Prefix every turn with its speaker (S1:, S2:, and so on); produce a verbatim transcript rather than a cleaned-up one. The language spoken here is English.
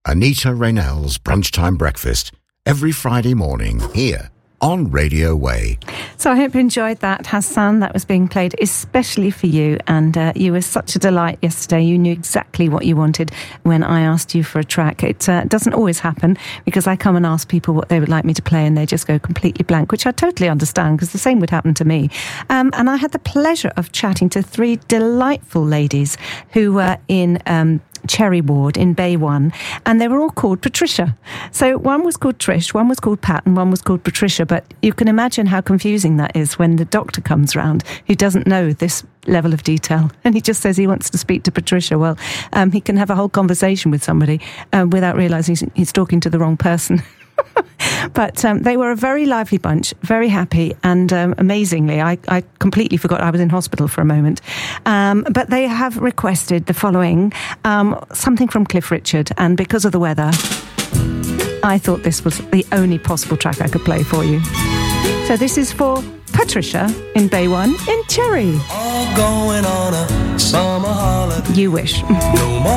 S1: Anita Raynell's Brunchtime Breakfast, every Friday morning here on Radio Way.
S2: So I hope you enjoyed that, Hassan. That was being played especially for you, and uh, you were such a delight yesterday. You knew exactly what you wanted when I asked you for a track. It uh, doesn't always happen, because I come and ask people what they would like me to play and they just go completely blank, which I totally understand, because the same would happen to me. Um, and I had the pleasure of chatting to three delightful ladies who were in um, Cherry Ward in Bay One, and they were all called Patricia. So one was called Trish, one was called Pat, and one was called Patricia. But you can imagine how confusing that is when the doctor comes round who doesn't know this level of detail, and he just says he wants to speak to Patricia. Well, um, he can have a whole conversation with somebody um, without realising he's, he's talking to the wrong person. But um, they were a very lively bunch, very happy, and um, amazingly, I, I completely forgot I was in hospital for a moment. Um, but they have requested the following, um, something from Cliff Richard, and because of the weather, I thought this was the only possible track I could play for you. So this is for Patricia in Bay One in Cherry.
S3: All going on a summer holiday.
S2: You wish.
S3: No more